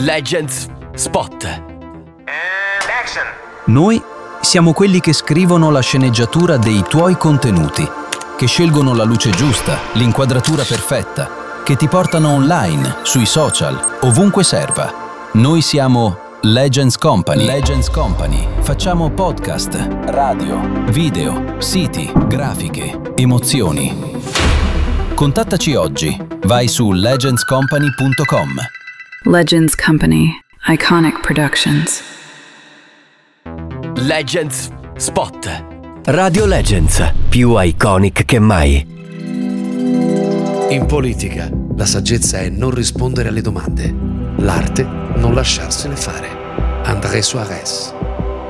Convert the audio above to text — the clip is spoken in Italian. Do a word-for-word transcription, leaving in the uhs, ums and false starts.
Legends Spot. And action. Noi siamo quelli che scrivono la sceneggiatura dei tuoi contenuti, che scelgono la luce giusta, l'inquadratura perfetta, che ti portano online, sui social, ovunque serva. Noi siamo Legends Company. Legends Company. Facciamo podcast, radio, video, siti, grafiche, emozioni. Contattaci oggi. Vai su legends company punto com. Legends Company. Iconic Productions. Legends Spot. Radio Legends, più iconic che mai. In politica, la saggezza è non rispondere alle domande. L'arte, non lasciarsene fare. André Suarez.